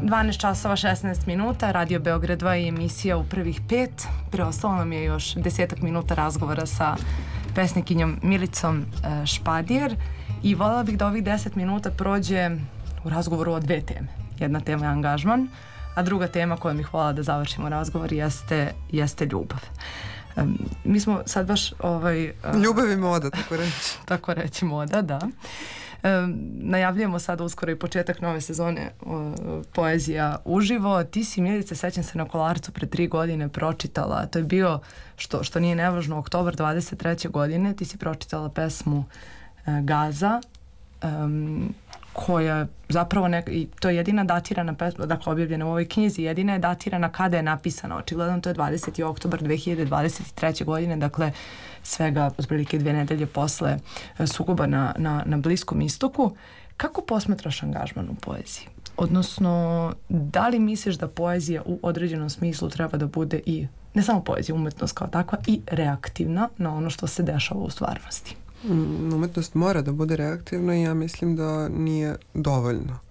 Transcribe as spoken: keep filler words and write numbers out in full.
dvanaest časova šesnaest minuta, Radio Beograd dva i emisija U prvih pet. Preostalo nam je još desetak minuta razgovora sa pesnikinjom Milicom Špadijer i voljela bih da ovih deset minuta prođe u razgovoru o dve teme. Jedna tema je angažman, a druga tema kojom bih voljela da završimo razgovor jeste, jeste ljubav. Um, mi smo sad baš ovaj, uh, ljubav i moda, tako reći. Tako reći moda, da. Um, najavljujemo sad uskoro i početak nove sezone uh, Poezija uživo. Ti si, Milice, sećam se, na Kolarcu pre tri godine pročitala, to je bio, što, što nije nevažno, oktobar dvadeset treće godine, ti si pročitala pesmu uh, Gaza, um, koja zapravo, ne, i to je jedina datirana pesma, dakle objavljena u ovoj knjizi, jedina je datirana kada je napisana, očigledno to je dvadeseti oktobar dve hiljade dvadeset treće godine, dakle svega otprilike dve nedelje posle sukoba na, na, na Bliskom istoku. Kako posmatraš angažman u poeziji? Odnosno, da li misliš da poezija u određenom smislu treba da bude i, ne samo poezija, umetnost kao takva, i reaktivna na ono što se dešava u stvarnosti? Umetnost mora da bude reaktivna i ja mislim da nije dovoljno.